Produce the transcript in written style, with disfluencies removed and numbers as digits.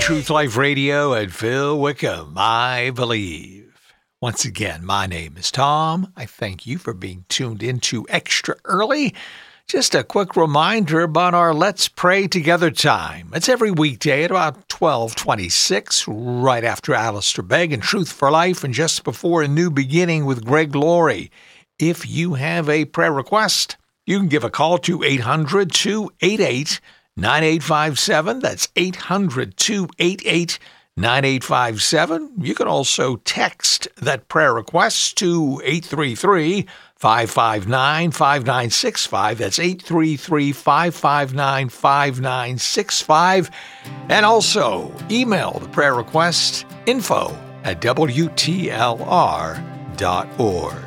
Truth Life Radio at Phil Wickham, I believe. Once again, my name is Tom. I thank you for being tuned into Extra Early. Just a quick reminder about our Let's Pray Together time. It's every weekday at about 12:26, right after Alistair Begg and Truth for Life, and just before A New Beginning with Greg Laurie. If you have a prayer request, you can give a call to 800-288-9857. That's 800-288-9857. You can also text that prayer request to 833-559-5965. That's 833-559-5965. And also email the prayer request info@WTLR.org.